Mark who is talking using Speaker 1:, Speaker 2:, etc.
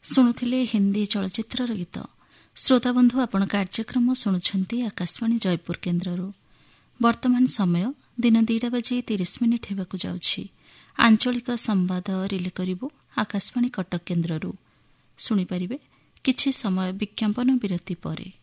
Speaker 1: ଶୁଣୁଥିଲେ ହିନ୍ଦୀ ଚଳଚ୍ଚିତ୍ରର ଗୀତ। ଶ୍ରୋତାବନ୍ଧୁ, ଆପଣ କାର୍ଯ୍ୟକ୍ରମ ଶୁଣୁଛନ୍ତି ଆକାଶବାଣୀ ଜୟପୁର କେନ୍ଦ୍ରରୁ। ବର୍ତ୍ତମାନ ସମୟ ଦିନ 2:30 ହେବାକୁ ଯାଉଛି। ଆଞ୍ଚଳିକ ସମ୍ବାଦ ରିଲେ କରିବୁ ଆକାଶବାଣୀ କଟକ କେନ୍ଦ୍ରରୁ। ଶୁଣିପାରିବେ କିଛି ସମୟ ବିଜ୍ଞାପନ ବିରତି ପରେ।